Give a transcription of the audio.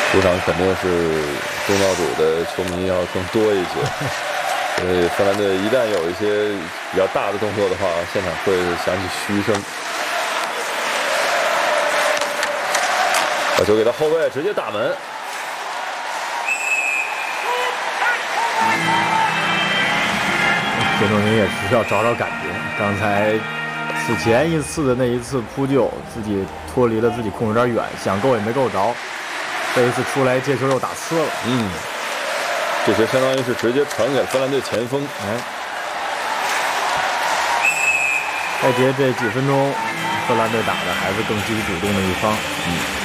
主场肯定是东道主的球迷要更多一些，所以芬兰队一旦有一些比较大的动作的话，现场会响起嘘声。把球给他后卫，直接打门。 杰诺宁也需要找找感觉，刚才此前一次的那一次扑救，自己脱离了自己控有点远，想够也没够着。这一次出来接球又打呲了， 这球相当于是直接传给芬兰队前锋。 开节这几分钟，芬兰队打的还是更积极主动的一方。